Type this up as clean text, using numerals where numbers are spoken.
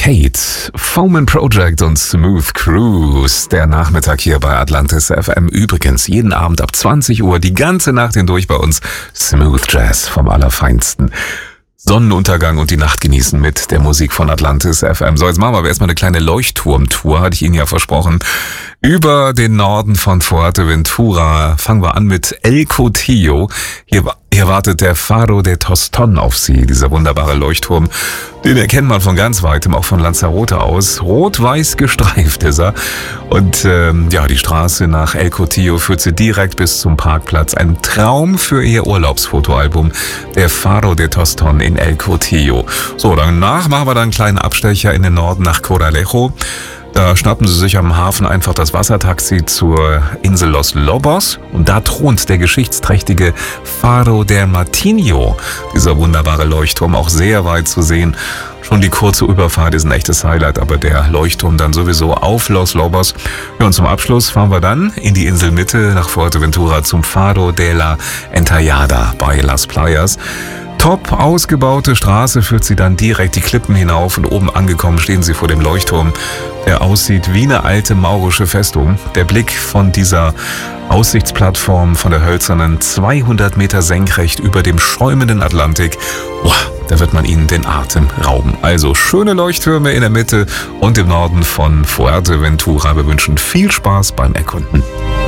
Kate, Foreman Project und Smooth Cruise. Der Nachmittag hier bei Atlantis FM. Übrigens, jeden Abend ab 20 Uhr, die ganze Nacht hindurch bei uns Smooth Jazz vom Allerfeinsten. Sonnenuntergang und die Nacht genießen mit der Musik von Atlantis FM. So, jetzt machen wir aber erstmal eine kleine Leuchtturmtour, hatte ich Ihnen ja versprochen. Über den Norden von Fuerteventura fangen wir an mit El Cotillo. Hier wartet der Faro de Tostón auf Sie, dieser wunderbare Leuchtturm. Den erkennt man von ganz weitem, auch von Lanzarote aus. Rot-weiß gestreift ist er. Und die Straße nach El Cotillo führt Sie direkt bis zum Parkplatz. Ein Traum für Ihr Urlaubsfotoalbum, der Faro de Tostón in El Cotillo. So, danach machen wir dann einen kleinen Abstecher in den Norden nach Coralejo. Da schnappen Sie sich am Hafen einfach das Wassertaxi zur Insel Los Lobos und da thront der geschichtsträchtige Faro del Martinho, dieser wunderbare Leuchtturm, auch sehr weit zu sehen. Schon die kurze Überfahrt ist ein echtes Highlight, aber der Leuchtturm dann sowieso auf Los Lobos. Ja, und zum Abschluss fahren wir dann in die Inselmitte nach Fuerteventura zum Faro de la Entallada bei Las Playas. Top ausgebaute Straße führt Sie dann direkt die Klippen hinauf und oben angekommen stehen Sie vor dem Leuchtturm, der aussieht wie eine alte maurische Festung. Der Blick von dieser Aussichtsplattform von der hölzernen 200 Meter senkrecht über dem schäumenden Atlantik, da wird man Ihnen den Atem rauben. Also schöne Leuchttürme in der Mitte und im Norden von Fuerteventura. Wir wünschen viel Spaß beim Erkunden.